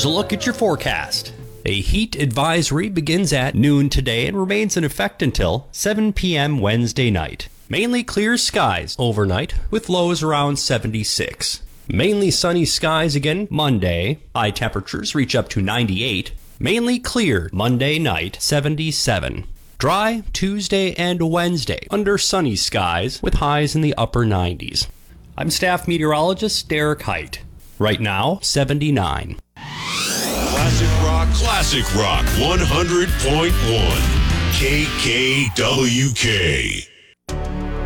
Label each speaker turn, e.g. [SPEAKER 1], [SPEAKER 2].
[SPEAKER 1] Here's a look at your forecast. A heat advisory begins at noon today and remains in effect until 7 p.m. Wednesday night. Mainly clear skies overnight with lows around 76. Mainly sunny skies again Monday. High temperatures reach up to 98. Mainly clear Monday night, 77. Dry Tuesday and Wednesday under sunny skies with highs in the upper 90s. I'm staff meteorologist Derek Height. Right now, 79.
[SPEAKER 2] Classic Rock 100.1 KKWK.